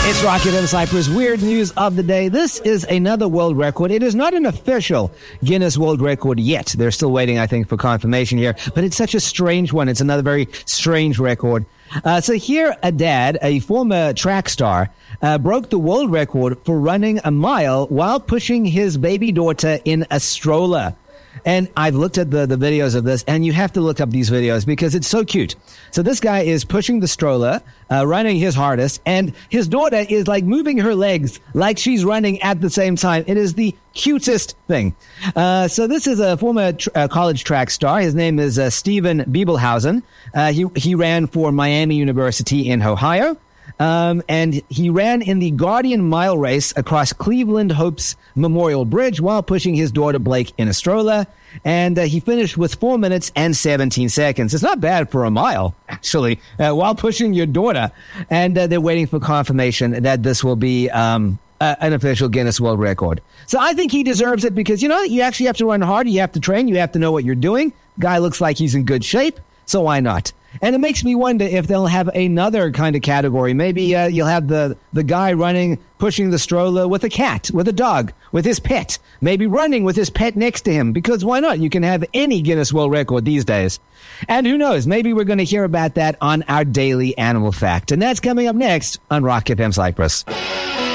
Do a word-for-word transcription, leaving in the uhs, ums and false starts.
It's Rock F M Cyprus. Weird news of the day. This is another world record. It is not an official Guinness World Record yet. They're still waiting, I think, for confirmation here. But it's such a strange one. It's another very strange record. Uh, so here, a dad, a former track star, uh, broke the world record for running a mile while pushing his baby daughter in a stroller. And I've looked at the, the videos of this, and you have to look up these videos because it's so cute. So this guy is pushing the stroller, uh, running his hardest, and his daughter is like moving her legs like she's running at the same time. It is the cutest thing. Uh, so this is a former tr- uh, college track star. His name is uh, Steven Biebelhausen. Uh, he, he ran for Miami University in Ohio. Um, and he ran in the Guardian Mile race across Cleveland Hope's Memorial Bridge while pushing his daughter Blake in a stroller. And uh, he finished with four minutes and seventeen seconds. It's not bad for a mile, actually, uh, while pushing your daughter. And uh, they're waiting for confirmation that this will be um, uh, an official Guinness World Record. So I think he deserves it because, you know, you actually have to run hard. You have to train. You have to know what you're doing. Guy looks like he's in good shape. So why not? And it makes me wonder if they'll have another kind of category. Maybe uh, you'll have the, the guy running, pushing the stroller with a cat, with a dog, with his pet. Maybe running with his pet next to him. Because why not? You can have any Guinness World Record these days. And who knows? Maybe we're going to hear about that on our daily animal fact. And that's coming up next on Rock F M Cyprus.